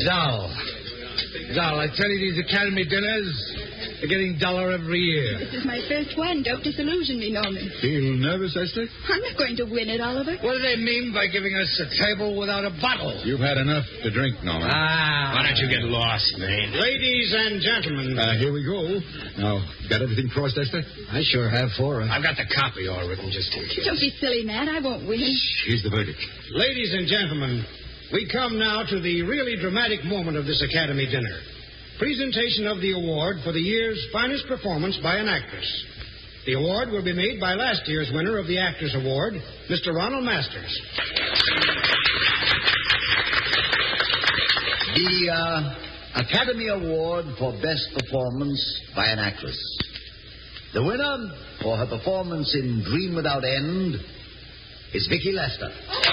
Dull. I tell you, these Academy dinners are getting duller every year. This is my first one. Don't disillusion me, Norman. Feel nervous, Esther? I'm not going to win it, Oliver. What do they mean by giving us a table without a bottle? You've had enough to drink, Norman. Why don't you get lost, man? Ladies and gentlemen. Here we go. Now, got everything crossed, Esther? I sure have for her. I've got the copy all written just in case. Don't be silly, Matt. I won't win. Here's the verdict. Ladies and gentlemen, we come now to the really dramatic moment of this Academy dinner. Presentation of the award for the year's finest performance by an actress. The award will be made by last year's winner of the Actors Award, Mr. Ronald Masters. The Academy Award for Best Performance by an Actress. The winner for her performance in Dream Without End is Vicki Lester.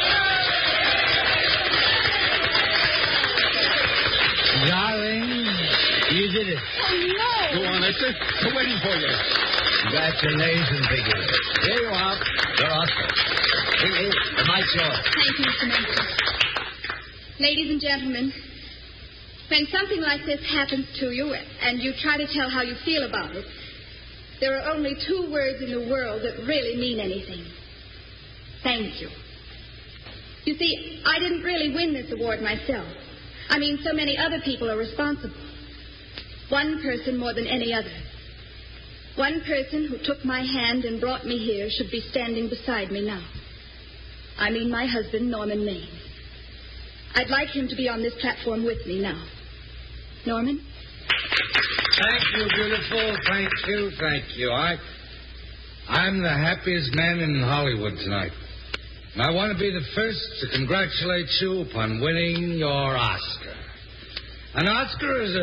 Darling, you did it. Oh, no. Go on, Esther. We're waiting for you. Congratulations, Vicki. Here you are. Your Oscar. Vicki, the mic's yours. Thank you, Mr. Masters. Ladies and gentlemen, when something like this happens to you and you try to tell how you feel about it, there are only two words in the world that really mean anything. Thank you. You see, I didn't really win this award myself. I mean, so many other people are responsible. One person more than any other. One person who took my hand and brought me here should be standing beside me now. I mean my husband, Norman Maine. I'd like him to be on this platform with me now. Norman? Thank you, beautiful. Thank you. I'm the happiest man in Hollywood tonight. And I want to be the first to congratulate you upon winning your Oscar. An Oscar is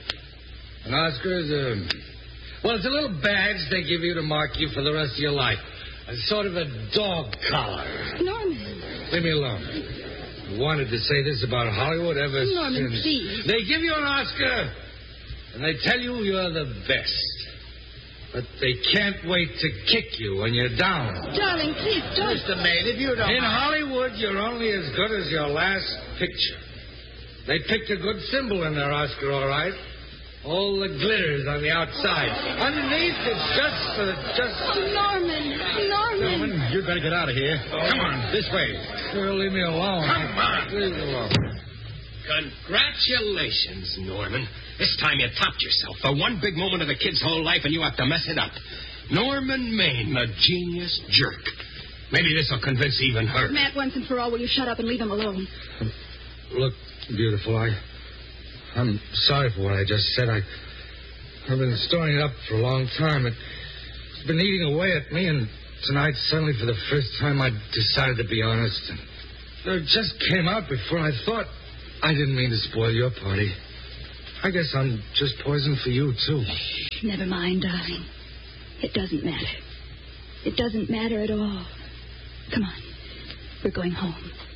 well, it's a little badge they give you to mark you for the rest of your life. A sort of a dog collar. Norman. Leave me alone. I wanted to say this about Hollywood ever Norman, since. please. They give you an Oscar, and they tell you you're the best. But they can't wait to kick you when you're down. Darling, please don't. Mr. Maine, if you don't... In Hollywood, you're only as good as your last picture. They picked a good symbol in their Oscar, all right. All the glitters on the outside. Underneath, it's just... Norman. You'd better get out of here. Come on, this way. Sure, leave me alone. Come on. Leave me alone. Congratulations, Norman. This time you topped yourself. For one big moment of the kid's whole life, and you have to mess it up. Norman Maine, the genius jerk. Maybe this will convince even her. Matt, once and for all, will you shut up and leave him alone? Look, beautiful, I'm sorry for what I just said. I've been storing it up for a long time. It's been eating away at me, and tonight, suddenly, for the first time, I decided to be honest. And it just came out before I thought. I didn't mean to spoil your party. I guess I'm just poison for you, too. Never mind, darling. It doesn't matter. It doesn't matter at all. Come on. We're going home.